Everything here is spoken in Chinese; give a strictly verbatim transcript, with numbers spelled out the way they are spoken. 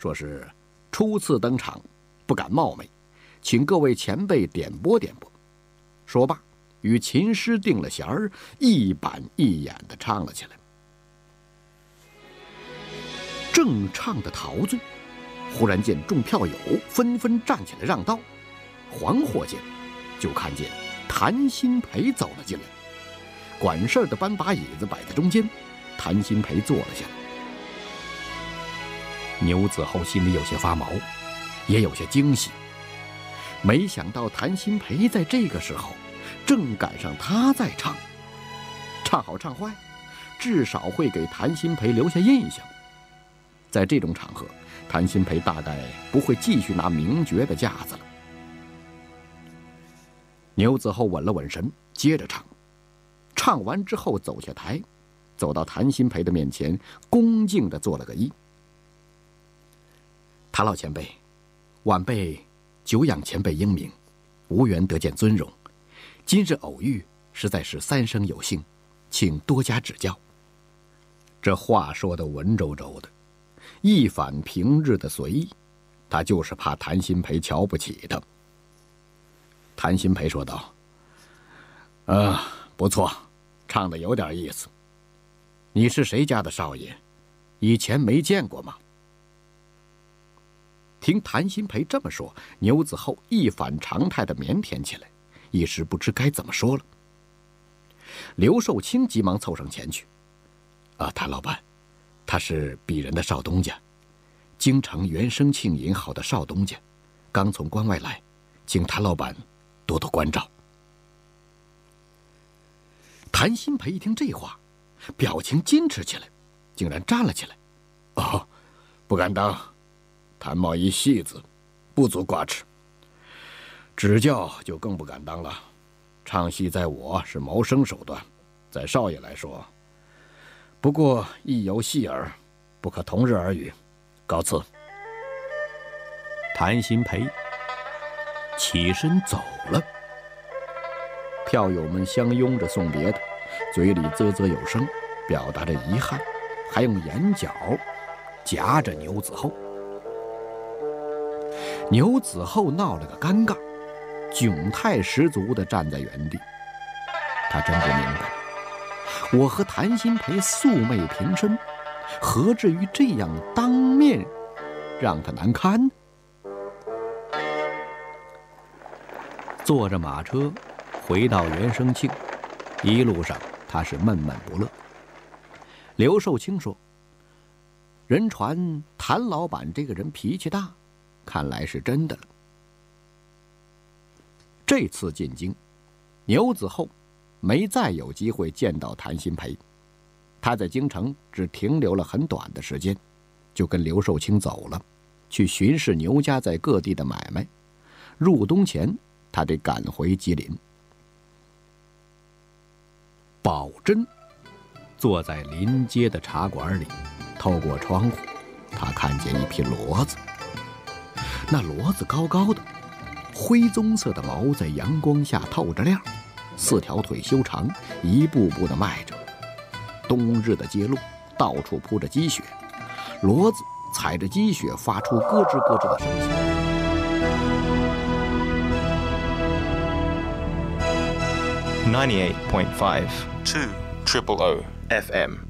说是初次登场，不敢冒昧，请各位前辈点拨点拨。说罢，与琴师定了弦儿，一板一眼地唱了起来。正唱得陶醉，忽然见众票友纷纷站起来让道，恍惚间就看见谭鑫培走了进来。管事的搬把椅子摆在中间，谭鑫培坐了下来。牛子厚心里有些发毛，也有些惊喜。没想到谭鑫培在这个时候正赶上他在唱，唱好唱坏，至少会给谭鑫培留下印象。在这种场合，谭鑫培大概不会继续拿名角的架子了。牛子厚稳了稳神，接着唱。唱完之后走下台，走到谭鑫培的面前，恭敬地做了个揖。谭老前辈，晚辈久仰前辈英明，无缘得见尊荣，今日偶遇，实在是三生有幸，请多加指教。这话说得文绉绉的，一反平日的随意，他就是怕谭鑫培瞧不起他。谭鑫培说道：“啊，不错，唱得有点意思。你是谁家的少爷？以前没见过吗？”听谭鑫培这么说，牛子厚一反常态的腼腆起来，一时不知该怎么说了。刘寿清急忙凑上前去：“啊，谭老板，他是鄙人的少东家，京城原生庆银行的少东家，刚从关外来，请谭老板多多关照。”谭鑫培一听这话，表情矜持起来，竟然站了起来：“哦，不敢当，谭某一戏子，不足挂齿。指教就更不敢当了。唱戏在我是谋生手段，在少爷来说，不过一游戏耳，不可同日而语。告辞。”谭鑫培起身走了。票友们相拥着送别他，嘴里啧啧有声，表达着遗憾，还用眼角夹着牛子厚。牛子厚闹了个尴尬，窘态十足地站在原地。他真不明白，我和谭鑫培素昧平生，何至于这样当面让他难堪？坐着马车回到原生庆，一路上他是闷闷不乐。刘寿清说：“人传谭老板这个人脾气大，看来是真的了。”这次进京，牛子厚没再有机会见到谭鑫培。他在京城只停留了很短的时间，就跟刘寿清走了，去巡视牛家在各地的买卖。入冬前，他得赶回吉林。宝珍坐在临街的茶馆里，透过窗户，他看见一匹骡子。那骡子高高的，灰棕色的毛在阳光下透着亮，四条腿修长，一步步地迈着。冬日的街路到处铺着积雪，骡子踩着积雪发出咯吱咯吱的声响。 ninety-eight point five two triple O F M